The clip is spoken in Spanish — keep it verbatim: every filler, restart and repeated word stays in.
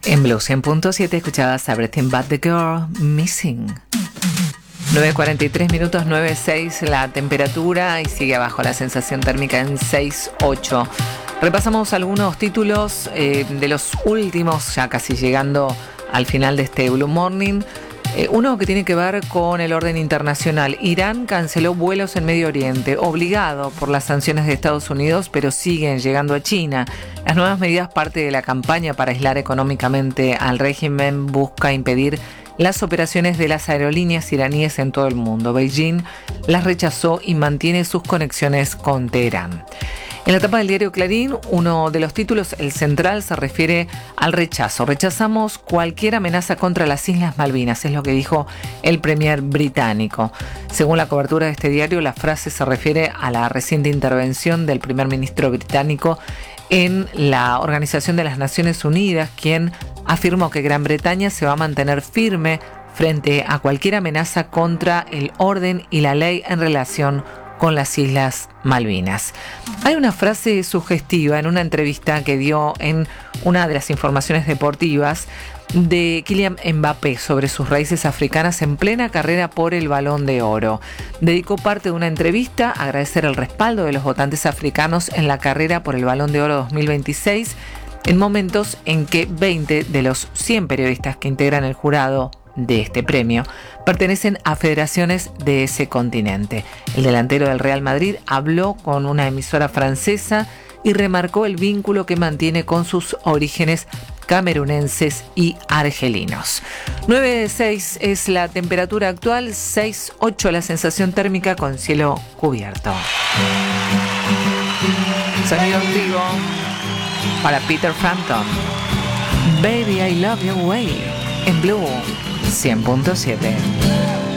En Blue cien punto siete escuchabas Everything But The Girl Missing. nueve cuarenta y tres minutos, nueve coma seis la temperatura y sigue abajo la sensación térmica en seis coma ocho. Repasamos algunos títulos eh, de los últimos, ya casi llegando al final de este Blue Morning. Eh, uno que tiene que ver con el orden internacional. Irán canceló vuelos en Medio Oriente, obligado por las sanciones de Estados Unidos, pero siguen llegando a China. Las nuevas medidas, parte de la campaña para aislar económicamente al régimen, busca impedir las operaciones de las aerolíneas iraníes en todo el mundo. Beijing las rechazó y mantiene sus conexiones con Teherán. En la tapa del diario Clarín, uno de los títulos, el central, se refiere al rechazo. Rechazamos cualquier amenaza contra las Islas Malvinas, es lo que dijo el premier británico. Según la cobertura de este diario, la frase se refiere a la reciente intervención del primer ministro británico en la Organización de las Naciones Unidas, quien afirmó que Gran Bretaña se va a mantener firme frente a cualquier amenaza contra el orden y la ley en relación con las Islas Malvinas. Hay una frase sugestiva en una entrevista que dio en una de las informaciones deportivas de Kylian Mbappé sobre sus raíces africanas en plena carrera por el Balón de Oro. Dedicó parte de una entrevista a agradecer el respaldo de los votantes africanos en la carrera por el Balón de Oro dos mil veintiséis, en momentos en que veinte de los cien periodistas que integran el jurado de este premio pertenecen a federaciones de ese continente. El delantero del Real Madrid habló con una emisora francesa y remarcó el vínculo que mantiene con sus orígenes camerunenses y argelinos. nueve coma seis es la temperatura actual, seis coma ocho la sensación térmica con cielo cubierto. Sonido en vivo para Peter Frampton. Baby, I Love Your Way en Blue cien punto siete.